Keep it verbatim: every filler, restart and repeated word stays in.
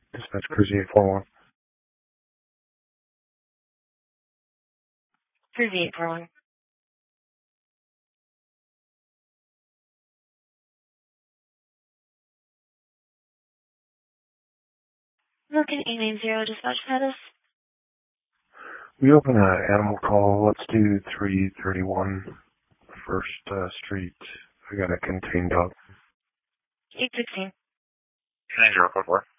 Dispatch Cruise eight four one. Cruise eight four one. Looking eight nine zero dispatch status. We open an animal call. Let's do three thirty-one First uh, Street. I got a contained dog. eight sixteen. nine zero four four.